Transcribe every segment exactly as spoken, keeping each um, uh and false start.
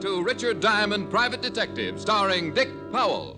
To Richard Diamond, Private Detective, starring Dick Powell.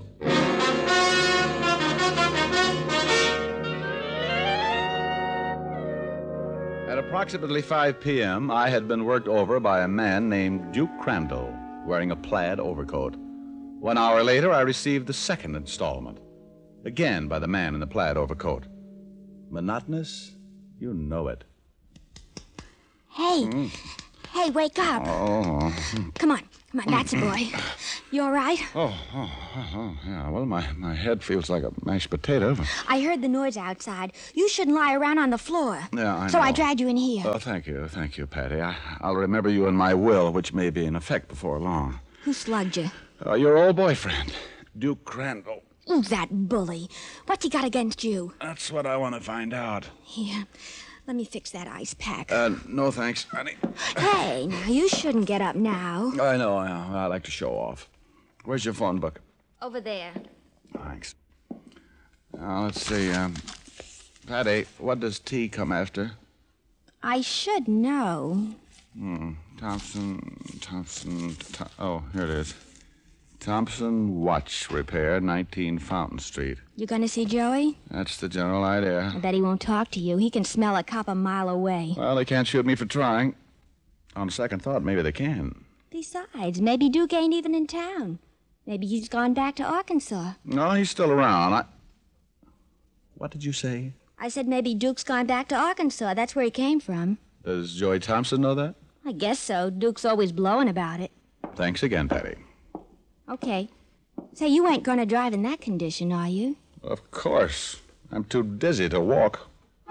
At approximately five p.m., I had been worked over by a man named Duke Crandall, wearing a plaid overcoat. One hour later, I received the second installment, again by the man in the plaid overcoat. Monotonous? You know it. Hey. Mm. Hey, wake up. Oh. Come on. Come on, that's a boy. You all right? Oh, oh, oh, yeah. Well, my, my head feels like a mashed potato. I heard the noise outside. You shouldn't lie around on the floor. Yeah, I so know. I dragged you in here. Oh, thank you. Thank you, Patty. I, I'll remember you in my will, which may be in effect before long. Who slugged you? Uh, your old boyfriend, Duke Crandall. Oh, that bully. What's he got against you? That's what I want to find out. Here. Let me fix that ice pack. Uh, no thanks, honey. Hey, now, you shouldn't get up now. I know, I know. I like to show off. Where's your phone book? Over there. Thanks. Now, let's see. Um, Patty, what does T come after? I should know. Hmm. Thompson, Thompson, Th- oh, here it is. Thompson Watch Repair, nineteen Fountain Street. You gonna see Joey? That's the general idea. I bet he won't talk to you. He can smell a cop a mile away. Well, they can't shoot me for trying. On second thought, maybe they can. Besides, maybe Duke ain't even in town. Maybe he's gone back to Arkansas. No, he's still around. I... What did you say? I said maybe Duke's gone back to Arkansas. That's where he came from. Does Joey Thompson know that? I guess so. Duke's always blowing about it. Thanks again, Patty. Okay. Say, you ain't gonna drive in that condition, are you? Of course. I'm too dizzy to walk.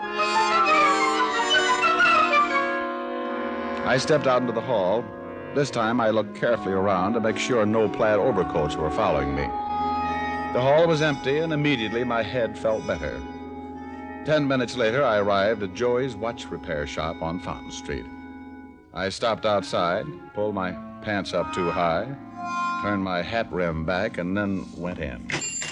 I stepped out into the hall. This time I looked carefully around to make sure no plaid overcoats were following me. The hall was empty, and immediately my head felt better. Ten minutes later, I arrived at Joey's watch repair shop on Fountain Street. I stopped outside, pulled my pants up too high, turned my hat rim back, and then went in.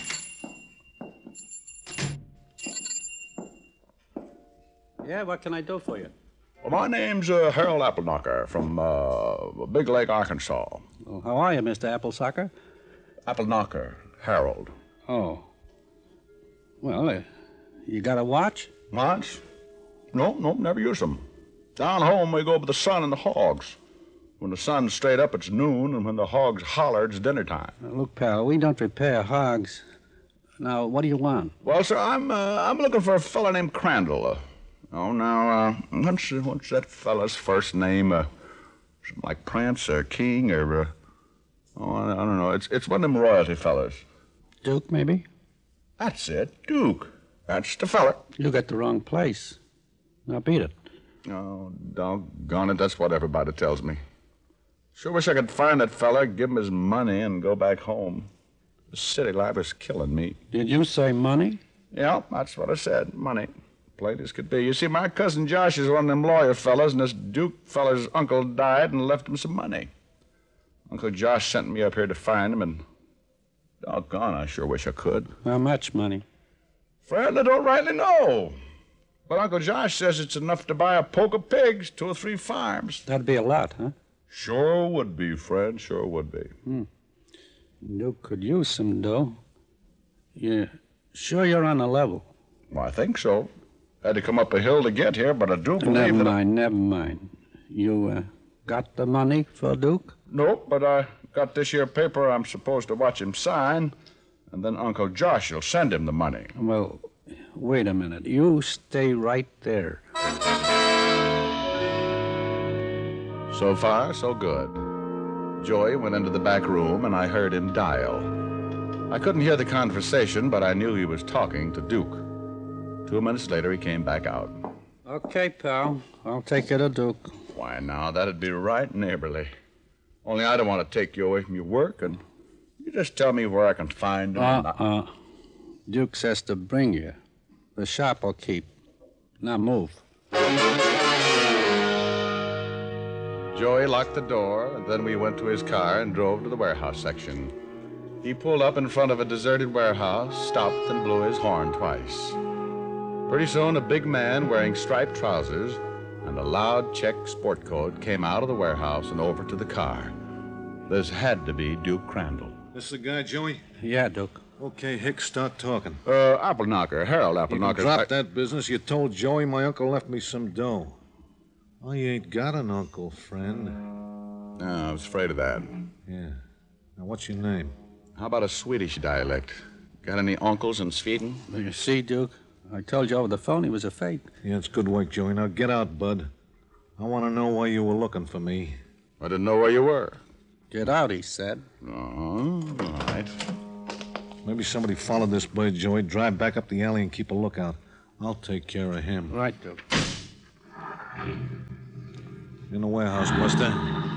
Yeah, what can I do for you? Well, my name's uh, Harold Appleknocker from uh, Big Lake, Arkansas. Oh, how are you, Mister Applesucker? Appleknocker, Harold. Oh. Well, uh, you got a watch? Watch? No, no, never use them. Down home, we go by the sun and the hogs. When the sun's straight up, it's noon, and when the hogs holler, it's dinner time. Uh, look, pal, we don't repair hogs. Now, what do you want? Well, sir, I'm uh, I'm looking for a fella named Crandall. Uh, oh, now, uh, what's, what's that fella's first name? Uh, something like Prince or King or, uh, oh, I, I don't know. It's it's one of them royalty fellas. Duke, maybe? That's it, Duke. That's the fella. You got the wrong place. Now, beat it. Oh, doggone it, that's what everybody tells me. Sure wish I could find that fella, give him his money, and go back home. The city life is killing me. Did you say money? Yeah, that's what I said, money. Plain as could be. You see, my cousin Josh is one of them lawyer fellas, and this Duke fella's uncle died and left him some money. Uncle Josh sent me up here to find him, and doggone, I sure wish I could. How much money? Friend, I don't rightly know. But Uncle Josh says it's enough to buy a poke of pigs, two or three farms. That'd be a lot, huh? Sure would be, Fred, sure would be. Hmm. Duke could use some dough. You sure you're on the level? Well, I think so. Had to come up a hill to get here, but I do believe never that... mind, I... never mind. You uh, got the money for Duke? Nope, but I got this here paper I'm supposed to watch him sign, and then Uncle Josh will send him the money. Well, wait a minute. You stay right there. So far, so good. Joey went into the back room, and I heard him dial. I couldn't hear the conversation, but I knew he was talking to Duke. Two minutes later, he came back out. Okay, pal. I'll take you to Duke. Why, now, that'd be right neighborly. Only I don't want to take you away from your work, and you just tell me where I can find him. Uh-uh. Duke says to bring you. The shop will keep. Now move. Joey locked the door, and then we went to his car and drove to the warehouse section. He pulled up in front of a deserted warehouse, stopped, and blew his horn twice. Pretty soon, a big man wearing striped trousers and a loud check sport coat came out of the warehouse and over to the car. This had to be Duke Crandall. This the guy, Joey? Yeah, Duke. Okay, Hicks, start talking. Uh, Appleknocker, Harold You can Appleknocker. drop I- that business. You told Joey my uncle left me some dough. Oh, you ain't got an uncle, friend. No, I was afraid of that. Yeah. Now, what's your name? How about a Swedish dialect? Got any uncles in Sweden? Well, you see, Duke, I told you over the phone he was a fake. Yeah, it's good work, Joey. Now, get out, bud. I want to know why you were looking for me. I didn't know where you were. Get out, he said. Oh, all right. Maybe somebody followed this boy, Joey. Drive back up the alley and keep a lookout. I'll take care of him. Right, Duke. In the warehouse, Buster.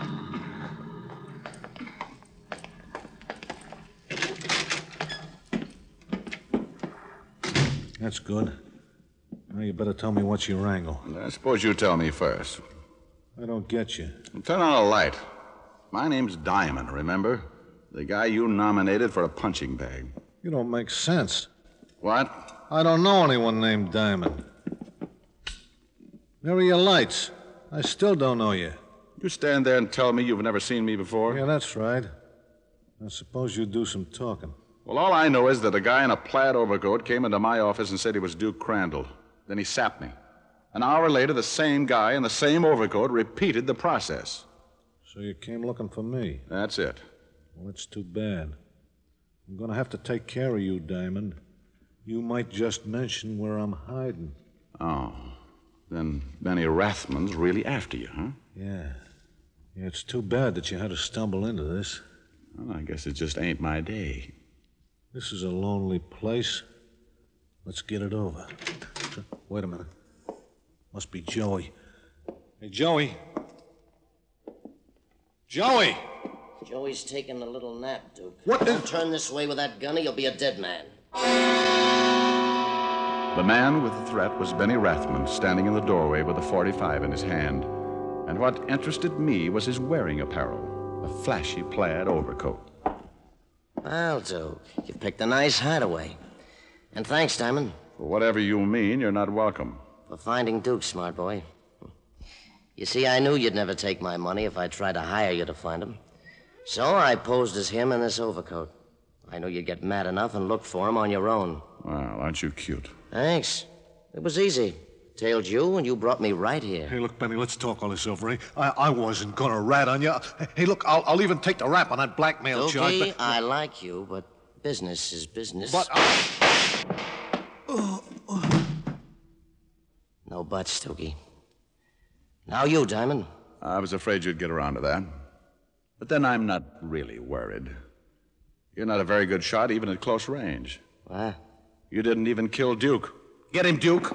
That's good. Now you better tell me what's your wrangle. I suppose you tell me first. I don't get you. Turn on a light. My name's Diamond, remember? The guy you nominated for a punching bag. You don't make sense. What? I don't know anyone named Diamond. Where are your lights? I still don't know you. You stand there and tell me you've never seen me before? Yeah, that's right. I suppose you do some talking. Well, all I know is that a guy in a plaid overcoat came into my office and said he was Duke Crandall. Then he sapped me. An hour later, the same guy in the same overcoat repeated the process. So you came looking for me? That's it. Well, it's too bad. I'm going to have to take care of you, Diamond. You might just mention where I'm hiding. Oh. Then Benny Rathman's really after you, huh? Yeah. Yeah, it's too bad that you had to stumble into this. Well, I guess it just ain't my day. This is a lonely place. Let's get it over. Wait a minute. Must be Joey. Hey, Joey. Joey! Joey's taking a little nap, Duke. What Don't the- turn this way with that gun or you'll be a dead man. The man with the threat was Benny Rathman, standing in the doorway with a forty-five in his hand. And what interested me was his wearing apparel, a flashy plaid overcoat. Well, Duke, you picked a nice hideaway. And thanks, Diamond, For whatever you mean, you're not welcome. for finding Duke, smart boy. You see, I knew you'd never take my money if I tried to hire you to find him. So I posed as him in this overcoat. I knew you'd get mad enough and look for him on your own. Well, aren't you cute? Thanks. It was easy. Tailed you, and you brought me right here. Hey, look, Benny, let's talk all this over, eh? I, I wasn't gonna rat on you. Hey, look, I'll, I'll even take the rap on that blackmail charge, Dookie, but... I like you, but business is business. But... Uh... No buts, Dookie. Now you, Diamond. I was afraid you'd get around to that. But then I'm not really worried. You're not a very good shot, even at close range. What? You didn't even kill Duke. Get him, Duke!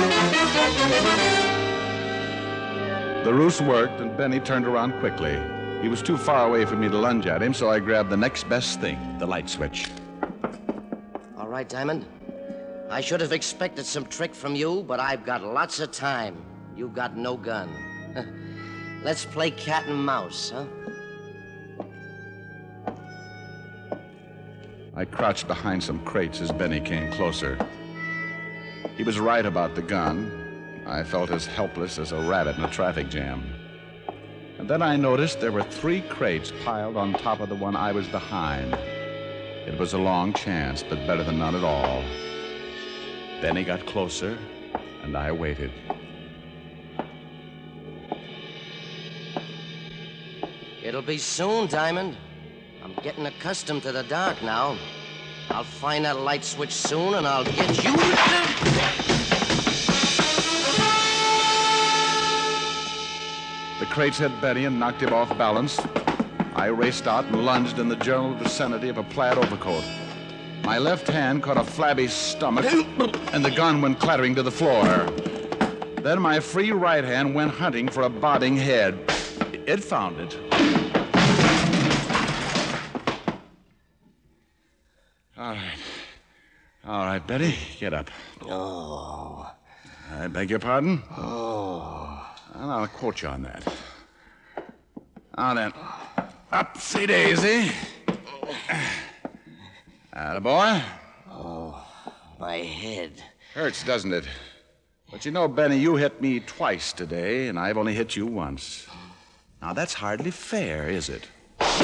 The ruse worked, and Benny turned around quickly. He was too far away for me to lunge at him, so I grabbed the next best thing, the light switch. All right, Diamond. I should have expected some trick from you, but I've got lots of time. You've got no gun. Let's play cat and mouse, huh? I crouched behind some crates as Benny came closer. He was right about the gun. I felt as helpless as a rabbit in a traffic jam. And then I noticed there were three crates piled on top of the one I was behind. It was a long chance, but better than none at all. Benny got closer, and I waited. It'll be soon, Diamond. I'm getting accustomed to the dark now. I'll find that light switch soon, and I'll get you... The crates hit Benny and knocked him off balance. I raced out and lunged in the general vicinity of a plaid overcoat. My left hand caught a flabby stomach, and the gun went clattering to the floor. Then my free right hand went hunting for a bobbing head. It found it. All right. All right, Betty, get up. Oh. I beg your pardon? Oh. Well, I'll quote you on that. Now then, upsy daisy. Attaboy. Oh, my head. Hurts, doesn't it? But you know, Benny, you hit me twice today, and I've only hit you once. Now, that's hardly fair, is it?